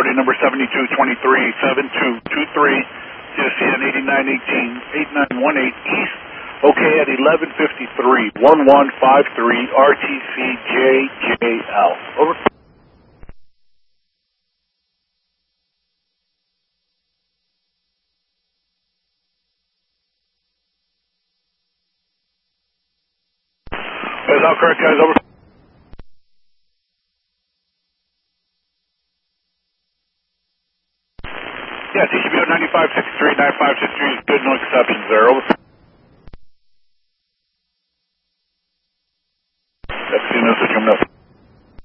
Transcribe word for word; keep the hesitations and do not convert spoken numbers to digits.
Coyote number seventy-two twenty-three, seven two two three, C S C N eighty-nine eighteen, eight nine one eight East. Okay, at eleven fifty-three, one one five three, R T C J J L. Over. That's all correct, guys. Over. Yeah, T C B O ninety-five sixty-three, ninety-five sixty-three is good, no exceptions there. Over.